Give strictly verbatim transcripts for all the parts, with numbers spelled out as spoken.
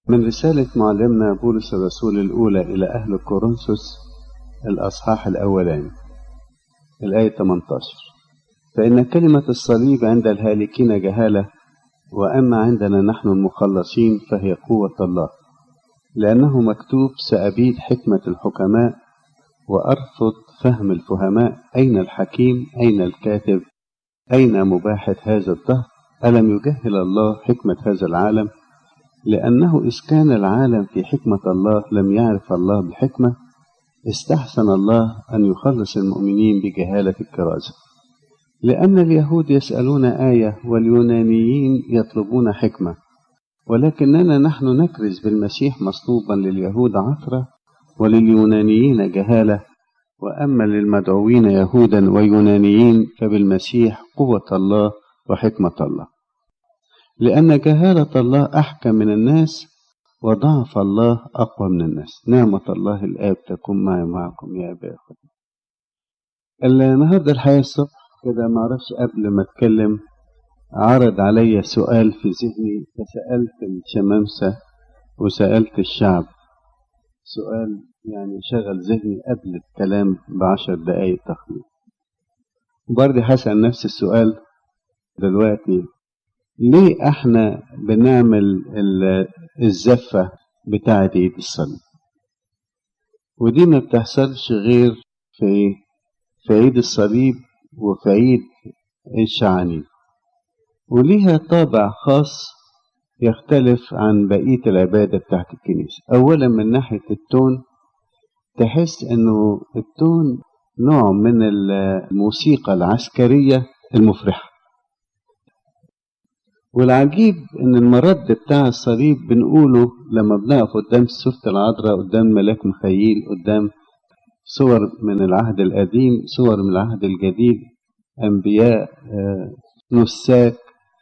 من رسالة معلمنا بولس الرسول الأولى إلى أهل كورنثوس الأصحاح الأولاني الآية ثمانية عشر: فإن كلمة الصليب عند الهالكين جهالة، وأما عندنا نحن المخلصين فهي قوة الله، لأنه مكتوب: سأبيد حكمة الحكماء وأرفض فهم الفهماء. أين الحكيم؟ أين الكاتب؟ أين مباحث هذا الدهر؟ ألم يجهل الله حكمة هذا العالم؟ لأنه إذ كان العالم في حكمة الله لم يعرف الله بحكمة، استحسن الله أن يخلص المؤمنين بجهالة الكرازة. لأن اليهود يسألون آية واليونانيين يطلبون حكمة، ولكننا نحن نكرز بالمسيح مصلوبا لليهود عثرة ولليونانيين جهالة، وأما للمدعوين يهودا ويونانيين فبالمسيح قوة الله وحكمة الله. لأن جهالة الله أحكم من الناس، وضعف الله أقوى من الناس. نعمة الله الآب تكون معي معكم يا أبا أخوتي. النهاردة الحقيقة الصبح كده معرفش قبل ما أتكلم عرض علي سؤال في ذهني، فسألت الشمامسة وسألت الشعب سؤال يعني شغل ذهني قبل الكلام بعشر دقايق تقريبا. برضه هسأل نفس السؤال دلوقتي: ليه احنا بنعمل الزفة بتاعة عيد الصليب؟ ودي ما بتحصلش غير في في عيد الصليب وفي عيد الشعانين، وليها طابع خاص يختلف عن بقية العبادة بتاعت الكنيسة. أولا من ناحية التون، تحس أنه التون نوع من الموسيقى العسكرية المفرحة. والعجيب أن المرد بتاع الصليب بنقوله لما بنقف قدام سورة العذراء، قدام ملاك مخيل، قدام صور من العهد القديم، صور من العهد الجديد، أنبياء، نساك.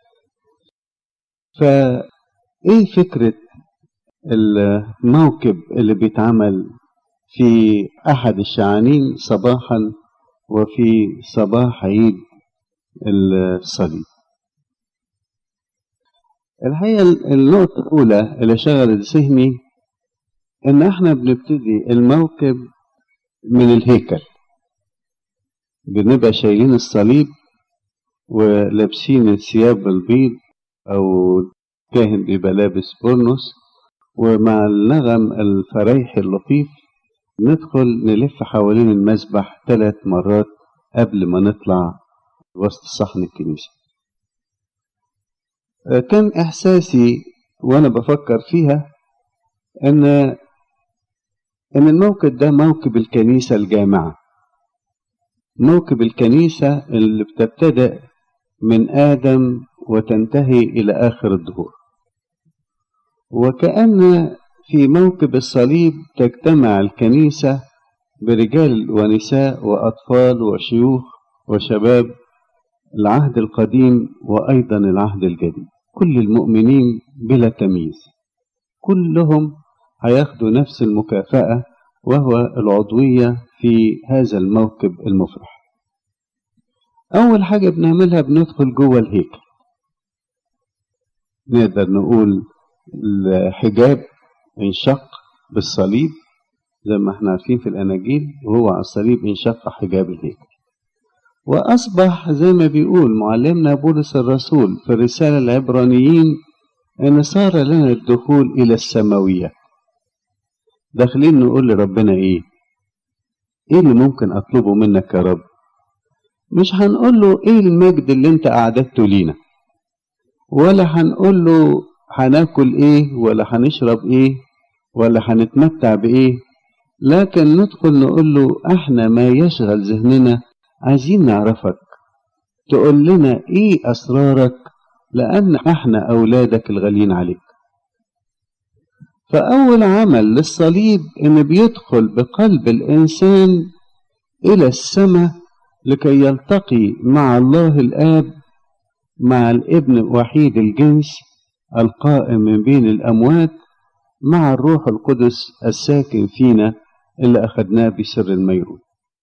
فإيه فكرة الموكب اللي بيتعمل في أحد الشعانين صباحا وفي صباح عيد الصليب؟ الحقيقة النقطة الأولى اللي شغلت ذهني إن إحنا بنبتدي الموكب من الهيكل، بنبقى شايلين الصليب ولابسين الثياب البيض، أو كاهن بيبقى لابس برنس، ومع النغم الفريحي اللطيف ندخل نلف حوالين المذبح ثلاث مرات قبل ما نطلع وسط صحن الكنيسة. كان إحساسي وأنا بفكر فيها إن إن الموكب ده موكب الكنيسة الجامعة، موكب الكنيسة اللي بتبتدأ من آدم وتنتهي إلى آخر الدهور. وكأن في موكب الصليب تجتمع الكنيسة برجال ونساء وأطفال وشيوخ وشباب، العهد القديم وأيضا العهد الجديد، كل المؤمنين بلا تمييز، كلهم هياخدوا نفس المكافأة، وهو العضوية في هذا الموكب المفرح. أول حاجة بنعملها بندخل جوه الهيكل، نقدر نقول الحجاب انشق بالصليب زي ما احنا عارفين في الأناجيل، وهو على الصليب انشق حجاب الهيكل، وأصبح زي ما بيقول معلمنا بولس الرسول في الرسالة العبرانيين أن صار لنا الدخول إلى السماوية. داخلين نقول لربنا إيه؟ إيه اللي ممكن أطلبه منك يا رب؟ مش هنقول له إيه المجد اللي أنت أعددته لينا، ولا هنقول له هناكل إيه، ولا هنشرب إيه، ولا هنتمتع بإيه، لكن ندخل نقول له إحنا ما يشغل ذهننا عايزين نعرفك، تقول لنا إيه أسرارك، لأن إحنا أولادك الغالين عليك. فأول عمل للصليب إن بيدخل بقلب الإنسان إلى السماء لكي يلتقي مع الله الآب، مع الابن وحيد الجنس القائم من بين الأموات، مع الروح القدس الساكن فينا اللي أخذناه بسر الميرون.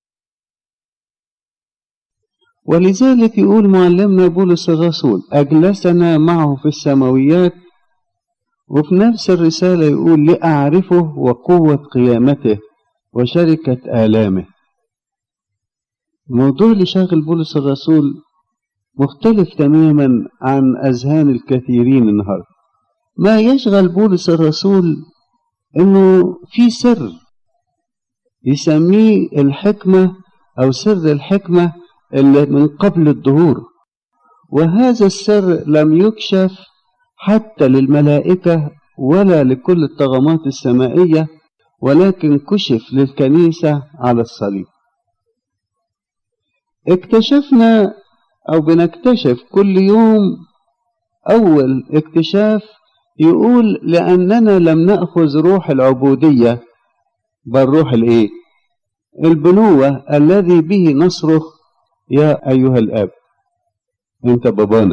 ولذلك يقول معلمنا بولس الرسول: أجلسنا معه في السماويات وفي نفس الرسالة يقول لأعرفه وقوة قيامته وشركة آلامه. الموضوع اللي شاغل بولس الرسول مختلف تماما عن أذهان الكثيرين النهاردة. ما يشغل بولس الرسول إنه في سر يسميه الحكمة أو سر الحكمة اللي من قبل الدهور، وهذا السر لم يكشف حتى للملائكة ولا لكل الطغمات السمائية، ولكن كشف للكنيسة على الصليب. اكتشفنا أو بنكتشف كل يوم. أول اكتشاف يقول لأننا لم نأخذ روح العبودية بل روح الإيه؟ البنوة الذي به نصرخ يا أيها الآب أنت بابانا.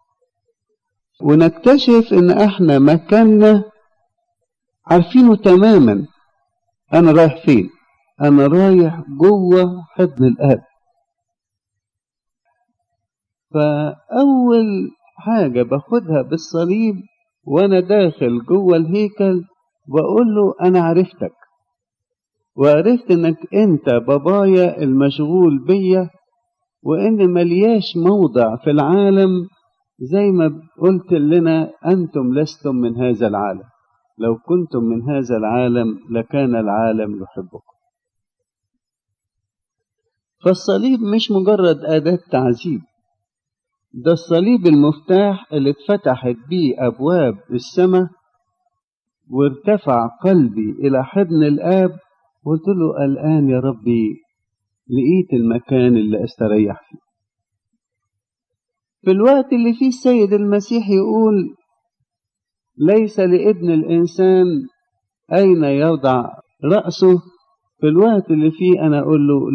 ونكتشف إن إحنا مكاننا عارفينه تماما. أنا رايح فين؟ أنا رايح جوه حضن الآب. فأول حاجة باخدها بالصليب وأنا داخل جوه الهيكل بقول له أنا عرفتك، وعرفت إنك أنت بابايا المشغول بيا، وإن ملياش موضع في العالم زي ما قلت لنا أنتم لستم من هذا العالم، لو كنتم من هذا العالم لكان العالم يحبكم. فالصليب مش مجرد أداة تعذيب، ده الصليب المفتاح اللي اتفتحت بيه أبواب السماء وارتفع قلبي إلى حضن الآب، وقلت له الآن يا ربي لقيت المكان اللي استريح فيه. في الوقت اللي فيه السيد المسيح يقول ليس لابن الإنسان أين يوضع رأسه، في الوقت اللي فيه أنا أقول له